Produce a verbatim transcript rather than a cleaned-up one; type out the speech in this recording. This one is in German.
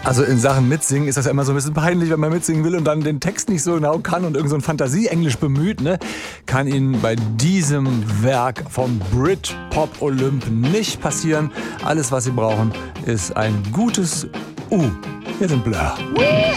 Also in Sachen Mitsingen ist das ja immer so ein bisschen peinlich, wenn man mitsingen will und dann den Text nicht so genau kann und irgend so ein Fantasie-Englisch bemüht, ne? Kann Ihnen bei diesem Werk vom Brit-Pop Olymp nicht passieren. Alles, was Sie brauchen, ist ein gutes U. Hier sind Blur.